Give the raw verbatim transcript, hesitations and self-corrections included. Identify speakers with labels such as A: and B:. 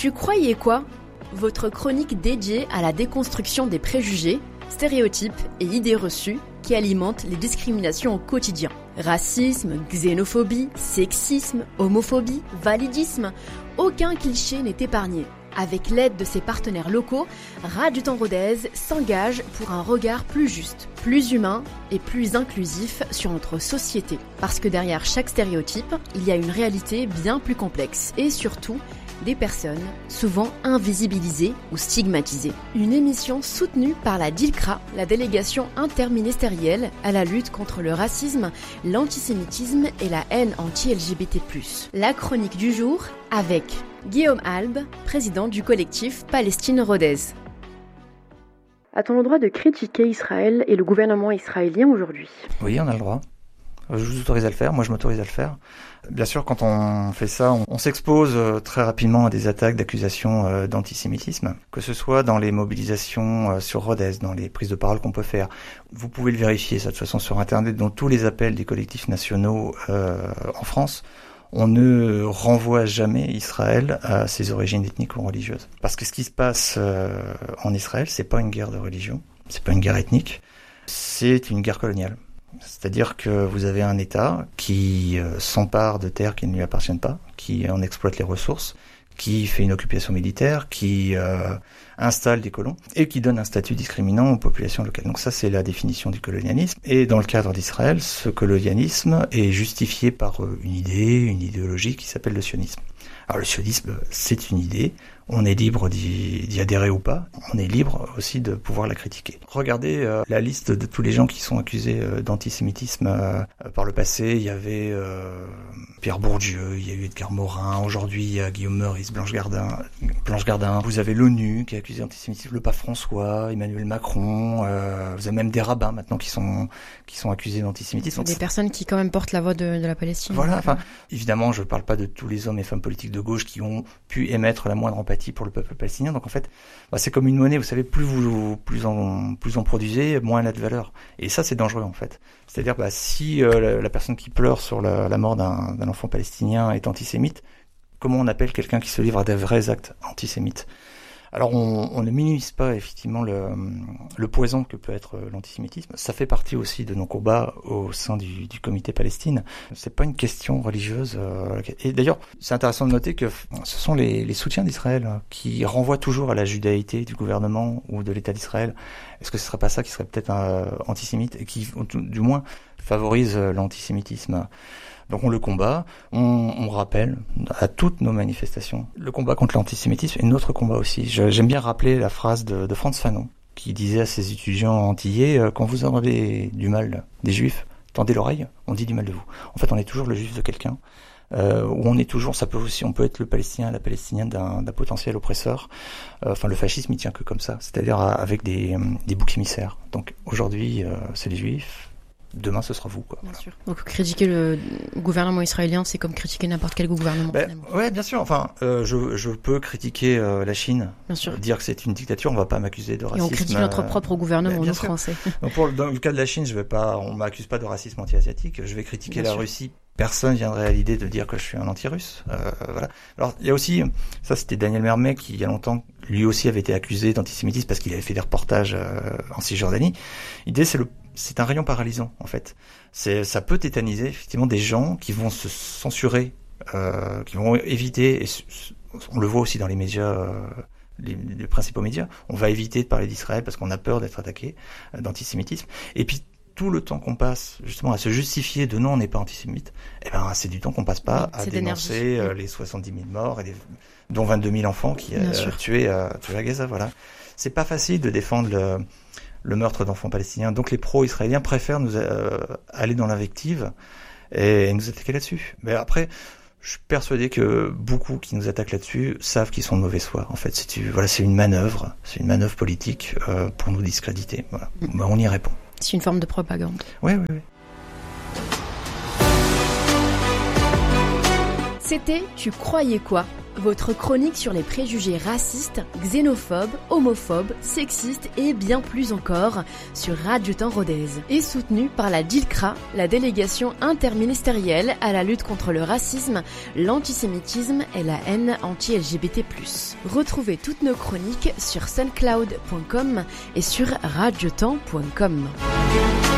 A: Tu croyais quoi ? Votre chronique dédiée à la déconstruction des préjugés, stéréotypes et idées reçues qui alimentent les discriminations au quotidien. Racisme, xénophobie, sexisme, homophobie, validisme, aucun cliché n'est épargné. Avec l'aide de ses partenaires locaux, Radio Temps Rodez s'engage pour un regard plus juste, plus humain et plus inclusif sur notre société. Parce que derrière chaque stéréotype, il y a une réalité bien plus complexe et surtout des personnes souvent invisibilisées ou stigmatisées. Une émission soutenue par la D I L C R A, la délégation interministérielle à la lutte contre le racisme, l'antisémitisme et la haine anti-L G B T plus. La chronique du jour avec Guillaume Albe, président du collectif Palestine Rodez. A-t-on le droit de critiquer Israël et le gouvernement israélien aujourd'hui ?
B: Oui, on a le droit. Je vous autorise à le faire, moi je m'autorise à le faire. Bien sûr, quand on fait ça, on, on s'expose très rapidement à des attaques, d'accusations euh, d'antisémitisme, que ce soit dans les mobilisations euh, sur Rodez, dans les prises de parole qu'on peut faire. Vous pouvez le vérifier, ça, de toute façon, sur Internet, dans tous les appels des collectifs nationaux euh, en France. On ne renvoie jamais Israël à ses origines ethniques ou religieuses. Parce que ce qui se passe euh, en Israël, c'est pas une guerre de religion, c'est pas une guerre ethnique, c'est une guerre coloniale. C'est-à-dire que vous avez un État qui euh, s'empare de terres qui ne lui appartiennent pas, qui en exploite les ressources, qui fait une occupation militaire, qui euh, installe des colons et qui donne un statut discriminant aux populations locales. Donc ça, c'est la définition du colonialisme. Et dans le cadre d'Israël, ce colonialisme est justifié par une idée, une idéologie qui s'appelle le sionisme. Alors le sionisme, c'est une idée, on est libre d'y, d'y adhérer ou pas, on est libre aussi de pouvoir la critiquer. Regardez euh, la liste de tous les gens qui sont accusés euh, d'antisémitisme euh, par le passé. Il y avait euh, Pierre Bourdieu, il y a eu Edgar Morin, aujourd'hui il y a Guillaume Meurice, Blanche Gardin, Blanche Gardin. Vous avez l'ONU qui est accusé d'antisémitisme, le pape François, Emmanuel Macron, euh, vous avez même des rabbins maintenant qui sont qui sont accusés d'antisémitisme.
A: Des personnes qui quand même portent la voix de, de la Palestine.
B: Voilà, enfin, évidemment, je ne parle pas de tous les hommes et femmes politiques de gauche qui ont pu émettre la moindre empathie pour le peuple palestinien. Donc en fait, bah, c'est comme une monnaie, vous savez, plus vous plus en plus en produisez, moins elle a de valeur. Et ça, c'est dangereux en fait. C'est-à-dire, bah, si euh, la, la personne qui pleure sur la, la mort d'un, d'un enfant palestinien est antisémite, comment on appelle quelqu'un qui se livre à des vrais actes antisémites ? Alors on, on ne minimise pas effectivement le, le poison que peut être l'antisémitisme. Ça fait partie aussi de nos combats au sein du, du comité Palestine. C'est pas une question religieuse. Euh, et d'ailleurs, c'est intéressant de noter que ce sont les, les soutiens d'Israël qui renvoient toujours à la judaïté du gouvernement ou de l'État d'Israël. Est-ce que ce serait pas ça qui serait peut-être un antisémite et qui, du moins, favorise l'antisémitisme ? Donc on le combat, on, on rappelle à toutes nos manifestations le combat contre l'antisémitisme et notre combat aussi. Je, j'aime bien rappeler la phrase de, de Frantz Fanon qui disait à ses étudiants antillais euh, « Quand vous entendez du mal des juifs, tendez l'oreille, on dit du mal de vous ». En fait, on est toujours le juif de quelqu'un. Euh, où on est toujours, ça peut aussi, on peut être le Palestinien, la Palestinienne d'un, d'un potentiel oppresseur. Euh, enfin, le fascisme, il tient que comme ça, c'est-à-dire avec des, des boucs émissaires. Donc aujourd'hui, euh, c'est les juifs. Demain, ce sera vous, quoi.
A: Bien sûr. Donc, critiquer le gouvernement israélien, c'est comme critiquer n'importe quel gouvernement.
B: Ben, ouais, bien sûr. Enfin, euh, je, je peux critiquer euh, la Chine,
A: bien sûr.
B: Dire que c'est une dictature. On va pas m'accuser de racisme.
A: Et on critique notre propre gouvernement, ben, nous français.
B: Donc, pour dans le cas de la Chine, je vais pas, on m'accuse pas de racisme anti-asiatique. Je vais critiquer bien la sûr. Russie. Personne viendrait à l'idée de dire que je suis un anti-russe. Euh, voilà. Alors, il y a aussi, ça, c'était Daniel Mermet qui, il y a longtemps, lui aussi avait été accusé d'antisémitisme parce qu'il avait fait des reportages euh, en Cisjordanie. L'idée, c'est le c'est un rayon paralysant, en fait. C'est, ça peut tétaniser, effectivement, des gens qui vont se censurer, euh, qui vont éviter, et on le voit aussi dans les médias, euh, les, les principaux médias, on va éviter de parler d'Israël parce qu'on a peur d'être attaqué, euh, d'antisémitisme. Et puis, tout le temps qu'on passe, justement, à se justifier de non, on n'est pas antisémite, eh ben, c'est du temps qu'on passe pas à dénoncer euh, les soixante-dix mille morts, et les, dont vingt-deux mille enfants qui ont euh, tué, euh, tué à Gaza, voilà. C'est pas facile de défendre le, le meurtre d'enfants palestiniens. Donc les pro-israéliens préfèrent nous euh, aller dans l'invective et nous attaquer là-dessus. Mais après, je suis persuadé que beaucoup qui nous attaquent là-dessus savent qu'ils sont de mauvaise foi. En fait, c'est, voilà, c'est une manœuvre, c'est une manœuvre politique euh, pour nous discréditer. Voilà. Mm. Ben, on y répond.
A: C'est une forme de propagande.
B: Oui, oui, oui.
A: C'était Tu croyais quoi ? votre chronique sur les préjugés racistes, xénophobes, homophobes, sexistes et bien plus encore sur Radio Temps Rodez. Et soutenue par la D I L C R A, la délégation interministérielle à la lutte contre le racisme, l'antisémitisme et la haine anti-L G B T plus. Retrouvez toutes nos chroniques sur suncloud point com et sur radiotemps point com.